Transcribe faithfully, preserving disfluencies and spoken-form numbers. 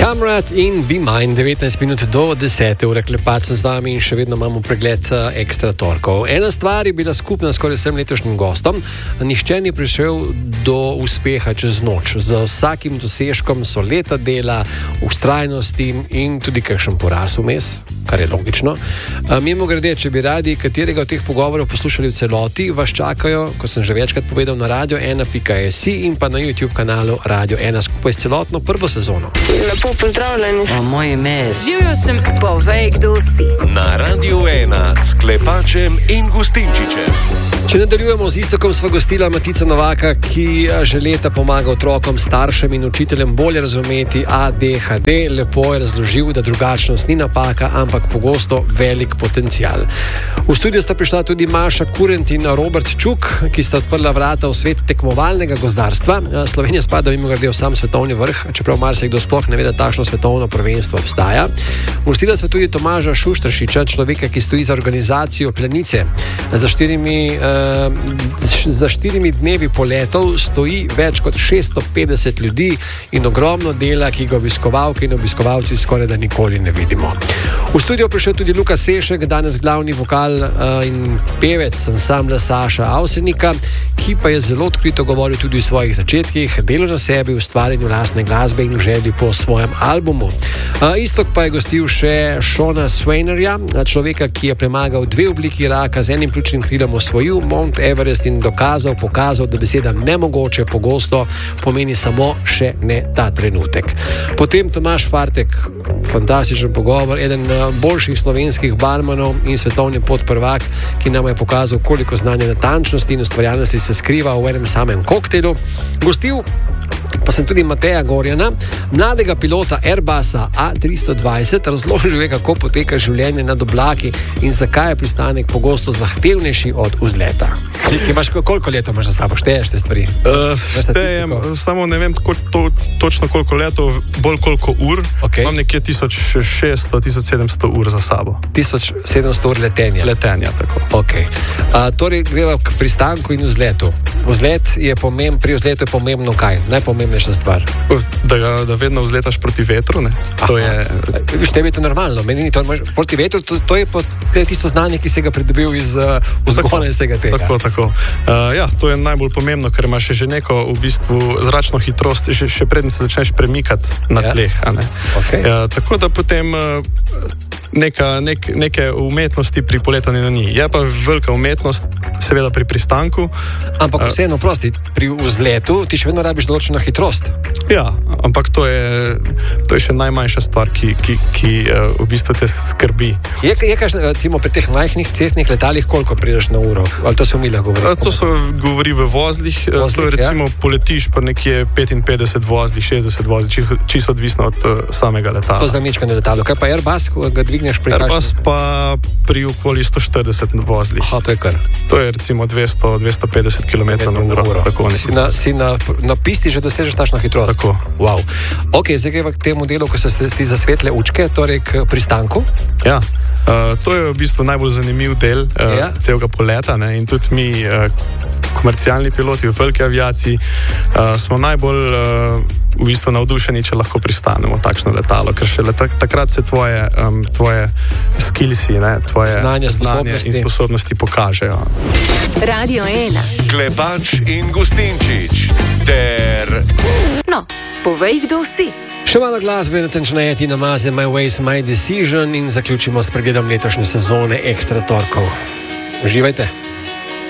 Kamrat in Be Mine, devetnajst minut do desete ure, klepat sem z vami in še vedno imamo pregled ekstra torkov. Ena stvar je bila skupna skoraj vsem letošnjim gostom, nihče ni prišel do uspeha čez noč. Z vsakim dosežkom so leta dela, vztrajnosti in tudi kakšen poraz vmes, kar je logično. Mimo grede, če bi radi katerega od teh pogovorov poslušali v celoti, vas čakajo, ko sem že večkrat povedal, na radio ena pika si in pa na YouTube kanalu Radio ena skupaj s celotno prvo sezono. Lepo pozdravljeni. O, moje ime je... Živjo sem, povej, kdo si. Na Radio ena s Klepačem in Gustinčičem. Če nadaljujemo z Istokom, sva gostila Matica Novaka, ki že leta pomaga otrokom, staršem in učiteljem bolje razumeti A D H D. Lepo je razložil, da drugačnost ni napaka, ampak pogosto velik potencial. V studio sta prišla tudi Maša Kurent in Robert Čuk, ki sta odprla vrata v svet tekmovalnega gozdarstva. Slovenija spada mimogrede v sam svetovni vrh, čeprav marsikdo sploh ne ve, da takšno svetovno prvenstvo obstaja. Uvrstila sva tudi Tomaža Šuštaršiča, človeka, ki stoji za organizacijo Planice. Za štirimi, uh, za štirimi dnevi poletov stoji več kot šeststo petdeset ljudi in ogromno dela, ki ga obiskovalke in obiskovalci skoraj da nikoli ne vidimo. V studio prišel tudi Luka Sešek, danes glavni vokal uh, in pevec ansambla Saša Avsenika, ki pa je zelo odkrito govoril tudi o svojih začetkih, delu na sebi, ustvarjanju lastne glasbe in želji po svojem albumu. Uh, Istok pa je gostil še Shona Swainerja, človeka, ki je premagal dve obliki raka, z enim pljučnim krilom osvojil Mount Everest in dokazal, pokazal, da beseda nemogoče pogosto pomeni samo še ne ta trenutek. Potem Tomaž Fartek, fantastičen pogovor, eden boljših slovenskih barmanov in svetovni podprvak, ki nam je pokazal, koliko znanja, natančnosti in ustvarjalnosti se skriva v enem samem koktejlu. Gostil pa sem tudi Mateja Gorjana, mladega pilota Airbusa A tristo dvajset, razložil je, kako poteka življenje nad oblaki in zakaj je pristanek pogosto zahtevnejši od vzleta. Imaš, koliko leta imaš za sabo? Šteješ te stvari? Uh, štejem, samo ne vem tako, to, točno koliko letov, bolj koliko ur. Okay. Imam nekje tisoč šeststo do tisoč sedemsto ur za sabo. tisoč sedemsto ur letenja? Letenja, tako. Okay. Uh, torej greva k pristanku in vzletu. Vzlet je pomemb, pri vzletu je pomembno kaj? Najpomembnejša stvar? Da, ga, da vedno vzletaš proti vetru, ne? To je... Viš, tebi je to normalno, meni ni to proti vetru, to, to je pa tisto znanje, ki se ga pridobil iz uh, vzgona iz tega tega. Tako, tako. Uh, ja, to je najbolj pomembno, ker imaš že neko v bistvu zračno hitrost, še, še predtem se začneš premikati na tleh, a ne? Okay. Uh, tako da potem uh, neka, nek, neke umetnosti pri poletanju ni. Je pa velika umetnost, seveda pri pristanku. Ampak vseeno, prosti, pri vzletu ti še vedno rabiš določeno hitrost. Ja, ampak to je, to je še najmanjša stvar, ki, ki, ki uh, v bistvu te skrbi. Je, je kaj, recimo, pri teh majhnih cestnih letalih, koliko prideš na uro? Ali to se umila govori? Uh, to so govori v vozlih. vozlih to je recimo, ja? Poletiš pa nekje petinpetdeset vozlih, šestdeset vozlih, čisto odvisno od uh, samega letala. To za mečkanje letalo. Kaj pa Airbus, ko ga dvigneš pri Airbus kakšen? Pa pri okoli sto štirideset vozlih. Aha, to je kar. To je recimo dvesto do dvesto petdeset kilometrov na uro. Tako, si na, si na, na pisti že dosežeš takšno hitrost? Tako. Wow. Ok, zdaj greva k temu delu, ko so se ti zasvetle učke, torej k pristanku. Ja, uh, to je v bistvu najbolj zanimiv del uh, ja. celega poleta, ne? In tudi mi, uh, komercialni piloti v veliki aviaciji, uh, smo najbolj uh, v bistvu navdušeni, če lahko pristanemo takšno letalo, ker šele tak, takrat se tvoje, um, tvoje skillsi, ne? Tvoje znanje, znanje in sposobnosti pokažejo. Radio ena. Klepač in Gustinčič ter... No, povej, kdo si. Še malo glasbe, natančneje Tina Maze, My Ways, My Decision in zaključimo s pregledom letošnje sezone Ekstra torkov. Uživajte.